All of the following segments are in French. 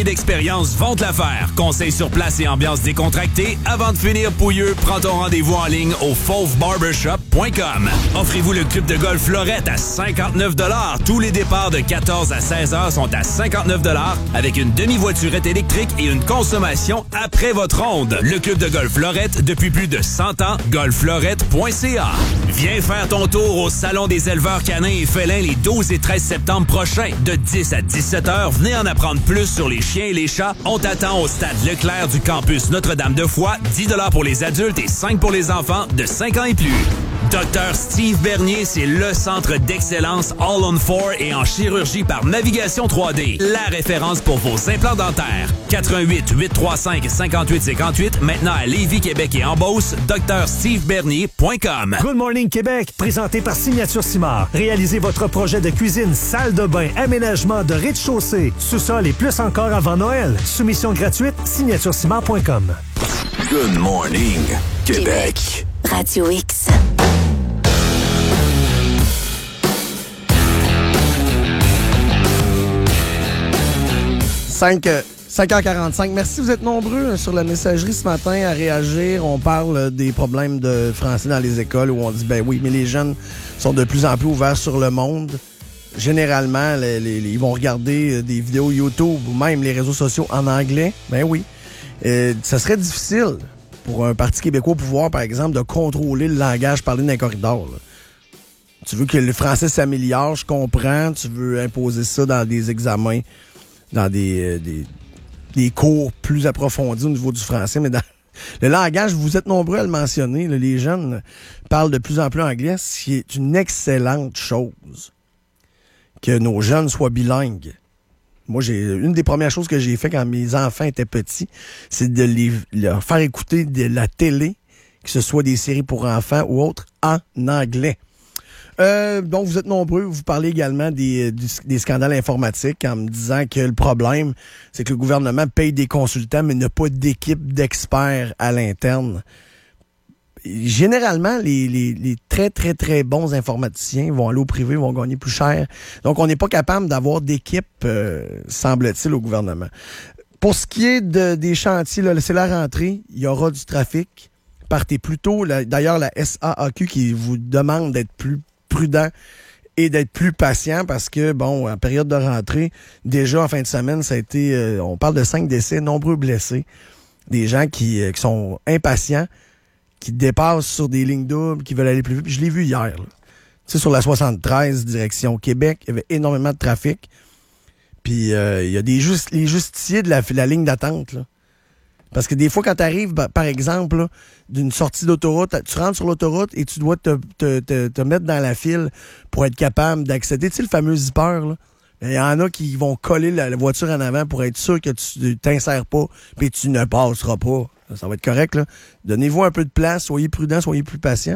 D'expérience vont te la faire. Conseils sur place et ambiance décontractée. Avant de finir pouilleux, prends ton rendez-vous en ligne au fauvebarbershop.com. Offrez-vous le club de golf Lorette à 59 $. Tous les départs de 14 à 16 heures sont à 59 $ avec une demi-voiturette électrique et une consommation après votre ronde. Le club de golf Lorette depuis plus de 100 ans. golflorette.ca. Viens faire ton tour au Salon des éleveurs canins et félins les 12 et 13 septembre prochains. De 10 à 17 heures, venez en apprendre plus sur les chiens et les chats. On t'attend au stade Leclerc du campus Notre-Dame-de-Foix. 10 $ pour les adultes et 5 pour les enfants de 5 ans et plus. Dr Steve Bernier, c'est le centre d'excellence All on 4 et en chirurgie par navigation 3D. La référence pour vos implants dentaires. 88 835 58 58. Maintenant à Lévis, Québec et en Beauce. drstevebernier.com. Good Morning Québec, présenté par Signature Simard. Réalisez votre projet de cuisine, salle de bain, aménagement de rez-de-chaussée, sous-sol et plus encore avant Noël. Soumission gratuite, signaturesimard.com. Good Morning Québec. Radio X. « 5h45. Merci, vous êtes nombreux sur la messagerie ce matin à réagir. On parle des problèmes de français dans les écoles où on dit, ben oui, mais les jeunes sont de plus en plus ouverts sur le monde. Généralement, ils vont regarder des vidéos YouTube ou même les réseaux sociaux en anglais. Ben oui. Ça serait difficile pour un parti québécois au pouvoir, par exemple, de contrôler le langage parlé dans les corridors. Là. Tu veux que le français s'améliore, je comprends. Tu veux imposer ça dans des examens, dans des cours plus approfondis au niveau du français, mais dans le langage, vous êtes nombreux à le mentionner, là, les jeunes parlent de plus en plus anglais, ce qui est une excellente chose que nos jeunes soient bilingues. Moi, une des premières choses que j'ai fait quand mes enfants étaient petits, c'est de leur faire écouter de la télé, que ce soit des séries pour enfants ou autres, en anglais. Donc, vous êtes nombreux. Vous parlez également des scandales informatiques en me disant que le problème, c'est que le gouvernement paye des consultants, mais n'a pas d'équipe d'experts à l'interne. Généralement, les très, très, très bons informaticiens vont aller au privé, vont gagner plus cher. Donc, on n'est pas capable d'avoir d'équipe, semble-t-il, au gouvernement. Pour ce qui est des chantiers, là, c'est la rentrée. Il y aura du trafic. Partez plus tôt. D'ailleurs, la SAAQ qui vous demande d'être plus prudent et d'être plus patient parce que, bon, en période de rentrée, déjà en fin de semaine, ça a été, on parle de 5 décès, nombreux blessés, des gens qui sont impatients, qui dépassent sur des lignes doubles, qui veulent aller plus vite. Puis je l'ai vu hier, là. Tu sais, sur la 73, direction Québec, il y avait énormément de trafic. Puis il y a les justiciers de la ligne d'attente, là. Parce que des fois, quand tu arrives, par exemple, là, d'une sortie d'autoroute, tu rentres sur l'autoroute et tu dois te mettre dans la file pour être capable d'accéder. Tu sais, le fameux zipper, là. Il y en a qui vont coller la voiture en avant pour être sûr que tu t'insères pas puis tu ne passeras pas. Ça va être correct, là. Donnez-vous un peu de place, soyez prudents, soyez plus patients.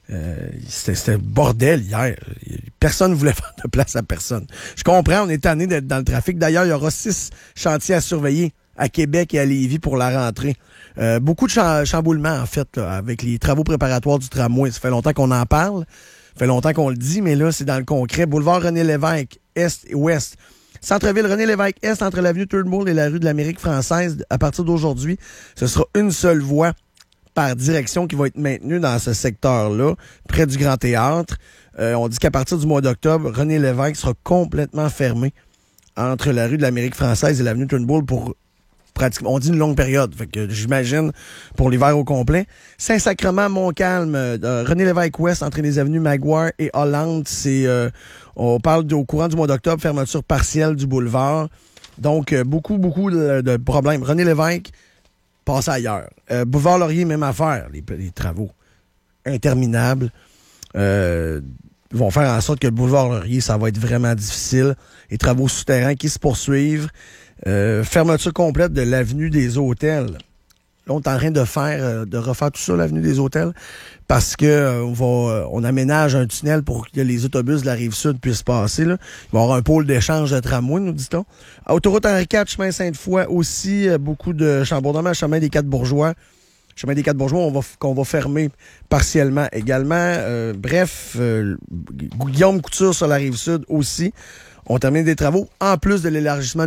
C'était bordel hier. Personne ne voulait faire de place à personne. Je comprends, on est tanné d'être dans le trafic. D'ailleurs, il y aura 6 chantiers à surveiller à Québec et à Lévis pour la rentrée. Beaucoup de chamboulements, en fait, là, avec les travaux préparatoires du tramway. Ça fait longtemps qu'on en parle, ça fait longtemps qu'on le dit, mais là, c'est dans le concret. Boulevard René-Lévesque, Est et Ouest. Centre-ville René-Lévesque, Est, entre l'avenue Turnbull et la rue de l'Amérique française. À partir d'aujourd'hui, ce sera une seule voie par direction qui va être maintenue dans ce secteur-là, près du Grand Théâtre. On dit qu'à partir du mois d'octobre, René-Lévesque sera complètement fermé entre la rue de l'Amérique française et l'avenue Turnbull pour pratiquement, on dit une longue période, fait que j'imagine pour l'hiver au complet. Saint-Sacrement, Montcalm, René-Lévesque Ouest, entre les avenues Maguire et Hollande, on parle au courant du mois d'octobre, fermeture partielle du boulevard. Donc, beaucoup de problèmes. René-Lévesque, passe ailleurs. Boulevard Laurier, même affaire, les travaux interminables. Vont faire en sorte que le boulevard Laurier, ça va être vraiment difficile. Les travaux souterrains qui se poursuivent. Fermeture complète de l'avenue des Hôtels. Là, on est en train de refaire tout ça, l'avenue des Hôtels, parce que on aménage un tunnel pour que les autobus de la Rive-Sud puissent passer, là. Il va y avoir un pôle d'échange de tramway, nous dit-on. Autoroute Henri IV, chemin Sainte-Foy aussi, beaucoup de chamboulements, chemin des Quatre-Bourgeois. Chemin des Quatre-Bourgeois, qu'on va fermer partiellement également. Guillaume Couture sur la Rive-Sud aussi. On termine des travaux, en plus de l'élargissement